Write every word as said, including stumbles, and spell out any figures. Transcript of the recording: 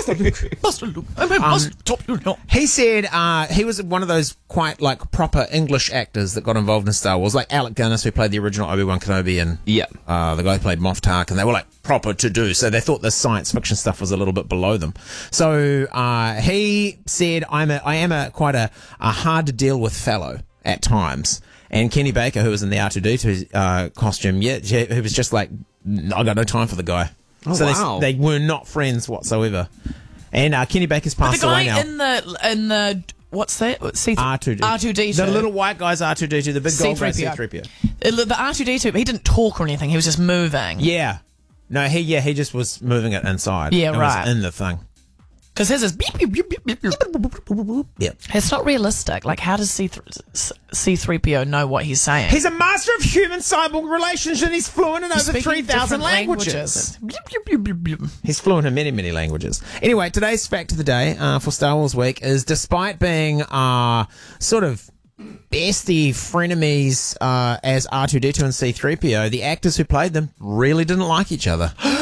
Master Luke, Master Luke, I'm a master, top you know. He said uh, he was one of those quite like proper English actors that got involved in Star Wars, like Alec Guinness, who played the original Obi-Wan Kenobi, and Yeah. uh, the guy who played Moff Tarkin. They were like proper to do, so they thought the science fiction stuff was a little bit below them. So uh, he said, "I'm a, I am a quite a, a hard to deal with fellow at times." And Kenny Baker, who was in the R two D two uh, costume, yeah, he was just like, I got no time for the guy. Oh, so wow. they, they were not friends whatsoever. And uh, Kenny Baker's passed The away guy now. in the in the what's that? C- R two D two. R two D two. The little white guy's R two D two, the big gold guy C C three three P O. P O. The R two D two, he didn't talk or anything. He was just moving. Yeah. No, he yeah, he just was moving it inside. Yeah, it right. was in the thing. Because his is beep, beep, beep, beep, beep, beep. Yep. It's not realistic. Like, how does C three P O know what he's saying? He's a master of human cyborg relations and he's fluent in over Speaking three thousand different languages. Bleep, bleep, bleep, bleep, bleep. He's fluent in many, many languages. Anyway, today's fact of the day uh, for Star Wars Week is despite being uh, sort of bestie frenemies uh, as R two D two and C three P O, the actors who played them really didn't like each other.